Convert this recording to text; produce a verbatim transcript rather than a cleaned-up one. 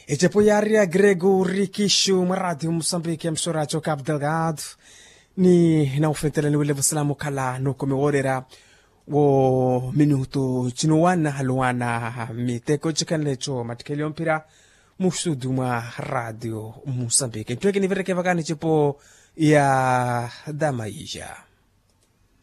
Ejapoyaria Grego Rikishu Maradio Moçambique Msoracho Cabo Delgado ni na ufentela ni wile vusalamu kala no komeworera wo minuto chinuwana haluana miteko chikanlecho matikeli mpira musuduma Radio Moçambique. Tuweke ni vereke vakani chipo ya Damaija.